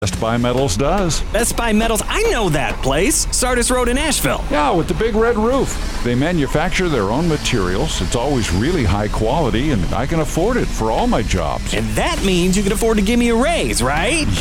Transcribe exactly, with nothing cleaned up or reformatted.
Best Buy Metals does. Best Buy Metals, I know that place. Sardis Road in Asheville. Yeah, with the big red roof. They manufacture their own materials. It's always really high quality, and I can afford it for all my jobs. And that means you can afford to give me a raise, right?